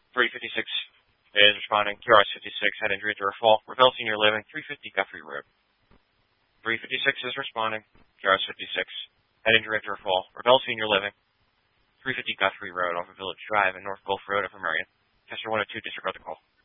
356 is responding. QRS 56 head injury to her fall. Ravel Senior Living, 350 Guthrie Road. 356 is responding. QRS 56 head injury to her fall. Ravel Senior Living, 350 Guthrie Road off of Village Drive and North Gulf Road of Marion. Tester 102, disregard the call.